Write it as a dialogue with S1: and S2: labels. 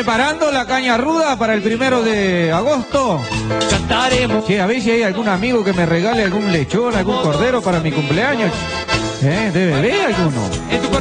S1: preparando la caña ruda para el 1 de agosto.
S2: Cantaremos.
S1: Che, a ver si hay algún amigo que me regale algún lechón, algún cordero para mi cumpleaños. ¿Debe haber alguno?
S2: En tu